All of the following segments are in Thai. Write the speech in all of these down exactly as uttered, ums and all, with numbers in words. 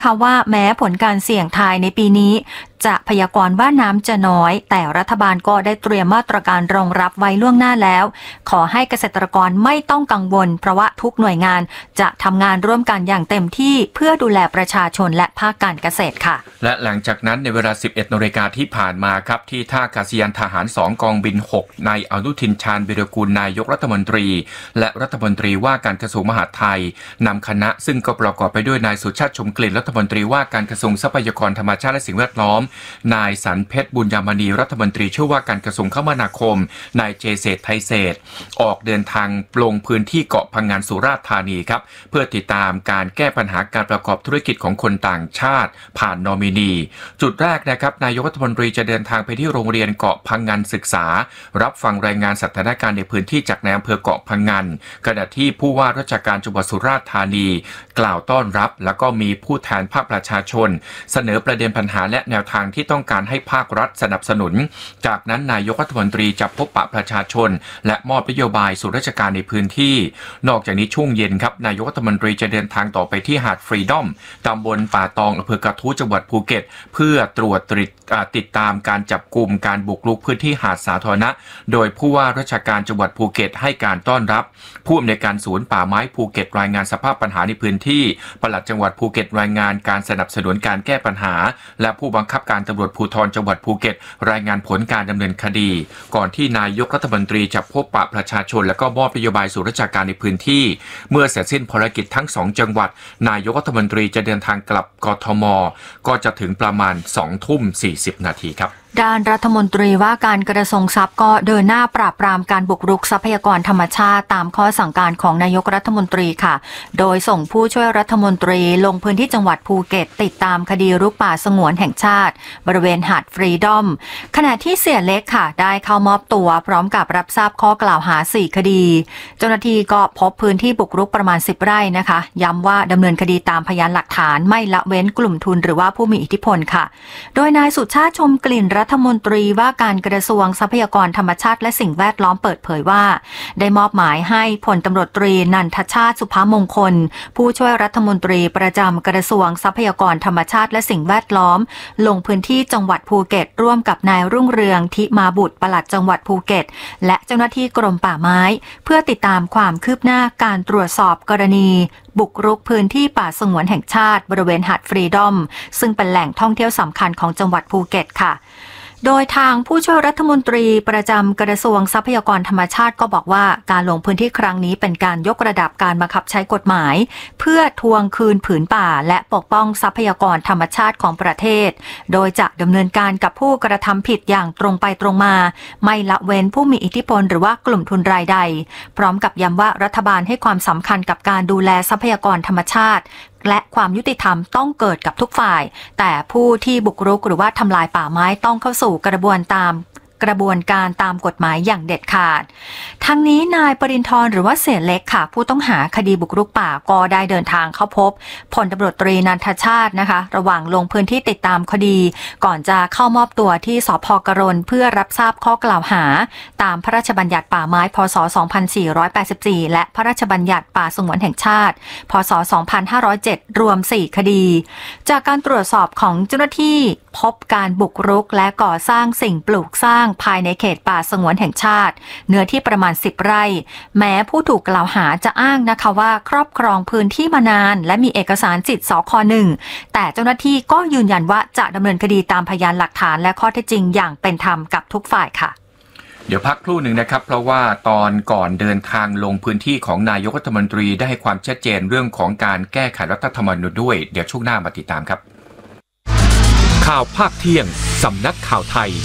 ค่ะว่าแม้ผลการเสี่ยงทายในปีนี้จะพยากรณ์ว่าน้ำจะน้อยแต่รัฐบาลก็ได้เตรียมมาตรการรองรับไว้ล่วงหน้าแล้วขอให้เกษตรกรไม่ต้องกังวลเพราะว่าทุกหน่วยงานจะทำงานร่วมกันอย่างเต็มที่เพื่อดูแลประชาชนและภาคการเกษตรค่ะและหลังจากนั้นในเวลา สิบเอ็ดนาฬิกาที่ผ่านมาครับที่ท่าอากาศยานทหารสองกองบินหกนายอนุทินชาญวิรากูลนายกรัฐมนตรีและรัฐมนตรีว่าการกระทรวงมหาดไทยนำคณะซึ่งก็ประกอบไปด้วยนายสุชาติชมกลิ่นรัฐมนตรีว่าการกระทรวงทรัพยากรธรรมชาติและสิ่งแวดล้อมนายสันเพชรบุญยามณีรัฐมนตรีช่วยว่าการกระทรวงคมนาคมนายเจเศษไทยเศษออกเดินทางลงพื้นที่เกาะพังงานสุราษฎร์ธานีครับเพื่อติดตามการแก้ปัญหาการประกอบธุรกิจของคนต่างชาติผ่านนอมินีจุดแรกนะครับนายกรัฐมนตรีจะเดินทางไปที่โรงเรียนเกาะพังงานศึกษารับฟังรายงานสถานการณ์ในพื้นที่จากนายอำเภอเกาะพังงานขณะที่ผู้ว่าราชการจังหวัดสุราษฎร์ธานีกล่าวต้อนรับแล้วก็มีผู้แทนภาคประชาชนเสนอประเด็นปัญหาและแนวทางที่ต้องการให้ภาครัฐสนับสนุนจากนั้นนายกรัฐมนตรีจะพบปะประชาชนและมอบนโยบายสู่ราชการในพื้นที่นอกจากนี้ช่วงเย็นครับนายกรัฐมนตรีจะเดินทางต่อไปที่หาดฟรีดอมตำบลป่าตองอำเภอกระทู้จังหวัดภูเก็ตเพื่อตรวจติดตามการจับกุมการบุกรุกพื้นที่หาดสาธารณะโดยผู้ว่าราชการจังหวัดภูเก็ตให้การต้อนรับผู้อำนวยการศูนย์ป่าไม้ภูเก็ตรายงานสภาพปัญหาในพื้นที่ปลัดจังหวัดภูเก็ตรายงานการสนับสนุนการแก้ปัญหาและผู้บังคับการตำรวจภูธรจังหวัดภูเก็ตรายงานผลการดำเนินคดีก่อนที่นายกรัฐมนตรีจะพบปะประชาชนและก็มอบนโยบายสู่ราชการในพื้นที่เมื่อเสร็จสิ้นภารกิจทั้งสองจังหวัดนายกรัฐมนตรีจะเดินทางกลับกทมก็จะถึงประมาณสองทุ่มสี่สิบนาทีครับด้านรัฐมนตรีว่าการกระทรวงทรัพย์ก็เดินหน้าปราบปรามการบุกรุกทรัพยากรธรรมชาติตามข้อสั่งการของนายกรัฐมนตรีค่ะโดยส่งผู้ช่วยรัฐมนตรีลงพื้นที่จังหวัดภูเก็ตติดตามคดีรุกป่าสงวนแห่งชาติบริเวณหาดฟรีดอมขณะที่เสี่ยเล็กค่ะได้เข้ามอบตัวพร้อมกับรับทราบข้อกล่าวหาสี่คดีเจ้าหน้าที่ก็พบพื้นที่บุกรุกประมาณสิบไร่นะคะย้ำว่าดำเนินคดีตามพยานหลักฐานไม่ละเว้นกลุ่มทุนหรือว่าผู้มีอิทธิพลค่ะโดยนายสุชาติชมกลิ่นรัฐมนตรีว่าการกระทรวงทรัพยากรธรรมชาติและสิ่งแวดล้อมเปิดเผยว่าได้มอบหมายให้พลตำรวจตรีนันทชาติสุภมงคลผู้ช่วยรัฐมนตรีประจำกระทรวงทรัพยากรธรรมชาติและสิ่งแวดล้อมลงพื้นที่จังหวัดภูเก็ตร่วมกับนายรุ่งเรืองทิมาบุตรปลัดจังหวัดภูเก็ตและเจ้าหน้าที่กรมป่าไม้เพื่อติดตามความคืบหน้าการตรวจสอบกรณีบุกรุกพื้นที่ป่าสงวนแห่งชาติบริเวณหาดฟรีดอมซึ่งเป็นแหล่งท่องเที่ยวสำคัญของจังหวัดภูเก็ตค่ะโดยทางผู้ช่วยรัฐมนตรีประจำกระทรวงทรัพยากรธรรมชาติก็บอกว่าการลงพื้นที่ครั้งนี้เป็นการยกระดับการบังคับใช้กฎหมายเพื่อทวงคืนผืนป่าและปกป้องทรัพยากรธรรมชาติของประเทศโดยจะดำเนินการกับผู้กระทำผิดอย่างตรงไปตรงมาไม่ละเว้นผู้มีอิทธิพลหรือว่ากลุ่มทุนรายใดพร้อมกับย้ำว่ารัฐบาลให้ความสำคัญกับการดูแลทรัพยากรธรรมชาติและความยุติธรรมต้องเกิดกับทุกฝ่ายแต่ผู้ที่บุกรุกหรือว่าทำลายป่าไม้ต้องเข้าสู่กระบวนตามกระบวนการตามกฎหมายอย่างเด็ดขาดทั้งนี้นายปรินทร์หรือว่าเสี่ยเล็กค่ะผู้ต้องหาคดีบุกรุกป่าก็ได้เดินทางเข้าพบพลตำรวจตรีนันทชาตินะคะระหว่างลงพื้นที่ติดตามคดีก่อนจะเข้ามอบตัวที่สภ.กรณเพื่อรับทราบข้อกล่าวหาตามพระราชบัญญัติป่าไม้พ.ศ. สองพันสี่ร้อยแปดสิบสี่และพระราชบัญญัติป่าสงวนแห่งชาติพ.ศ. สองพันห้าร้อยเจ็ดรวมสี่คดีจากการตรวจสอบของเจ้าหน้าที่พบการบุกรุกและก่อสร้างสิ่งปลูกสร้างภายในเขตป่าสงวนแห่งชาติเนื้อที่ประมาณสิบไร่แม้ผู้ถูกกล่าวหาจะอ้างนะคะว่าครอบครองพื้นที่มานานและมีเอกสารสิทธิ์สค.หนึ่งแต่เจ้าหน้าที่ก็ยืนยันว่าจะดำเนินคดีตามพยานหลักฐานและข้อเท็จจริงอย่างเป็นธรรมกับทุกฝ่ายค่ะเดี๋ยวพักครู่หนึ่งนะครับเพราะว่าตอนก่อนเดินทางลงพื้นที่ของนายกรัฐมนตรีได้ให้ความชัดเจนเรื่องของการแก้ไขรัฐธรรมนูญด้วยเดี๋ยวช่วงหน้ามาติดตามครับข่าวภาคเที่ยงสำนักข่าวไทย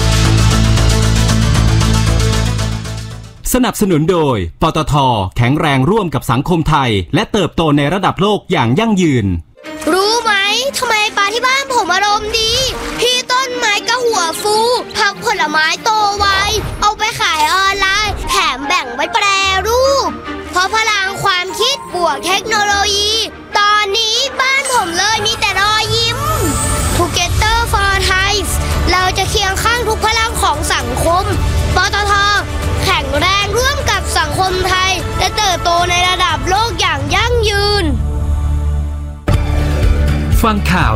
สนับสนุนโดยปตท.แข็งแรงร่วมกับสังคมไทยและเติบโตในระดับโลกอย่างยั่งยืนรู้ไหมทำไมปลาที่บ้านผมอารมณ์ดีพี่ต้นไม้ก็หัวฟูผักผลไม้โตไวเอาไปขายออนไลน์แถมแบ่งไว้แปรรูปเพราะพลังความคิดบวกเทคโนโลยีตอนนี้บ้านผมเลยมีแต่รอยยิ้ม Together for Thai เราจะเคียงข้างทุกพลังของสังคมปตท.แข็งแรงร่วมกับสังคมไทยและเติบโตในระดับโลกอย่างยั่งยืนฟังข่าว